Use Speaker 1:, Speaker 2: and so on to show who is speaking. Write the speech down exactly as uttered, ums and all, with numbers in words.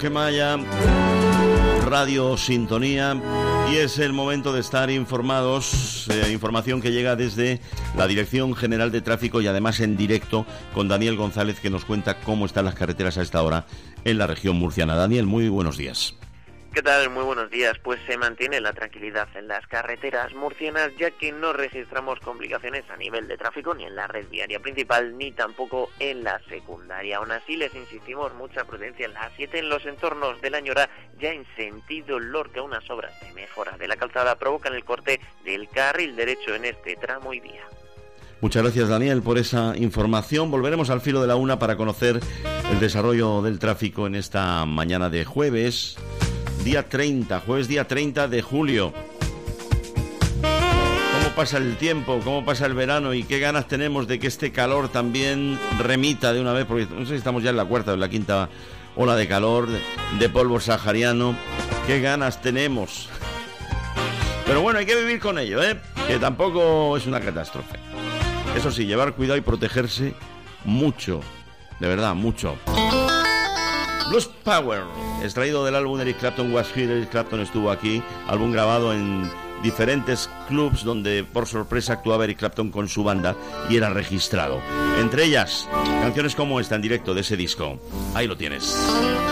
Speaker 1: Roquemaya, Radio Sintonía, y es el momento de estar informados, eh, información que llega desde la Dirección General de Tráfico y además en directo con Daniel González, que nos cuenta cómo están las carreteras a esta hora en la región murciana. Daniel, muy buenos días.
Speaker 2: ¿Qué tal? Muy buenos días. Pues se mantiene la tranquilidad en las carreteras murcianas, ya que no registramos complicaciones a nivel de tráfico ni en la red viaria principal ni tampoco en la secundaria. Aún así, les insistimos, mucha prudencia en la A siete en los entornos de La Ñora, ya en sentido Lorca. Unas obras de mejora de la calzada provocan el corte del carril derecho en este tramo y vía.
Speaker 1: Muchas gracias, Daniel, por esa información. Volveremos al filo de la una para conocer el desarrollo del tráfico en esta mañana de jueves. Día treinta, jueves día treinta de julio. ¿Cómo pasa el tiempo? ¿Cómo pasa el verano? ¿Y qué ganas tenemos de que este calor también remita de una vez? Porque no sé si estamos ya en la cuarta o en la quinta ola de calor, de, de polvo sahariano. ¿Qué ganas tenemos? Pero bueno, hay que vivir con ello, ¿eh? Que tampoco es una catástrofe. Eso sí, llevar cuidado y protegerse mucho. De verdad, mucho. Blues Power, extraído del álbum Eric Clapton Was Here. Eric Clapton estuvo aquí, álbum grabado en diferentes clubs donde por sorpresa actuaba Eric Clapton con su banda y era registrado. Entre ellas, canciones como esta en directo de ese disco. Ahí lo tienes.